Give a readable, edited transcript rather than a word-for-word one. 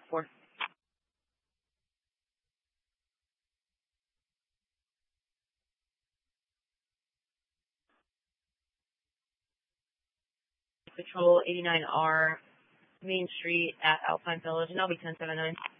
4. Patrol 89R, Main Street at Alpine Village, and I'll be 1079.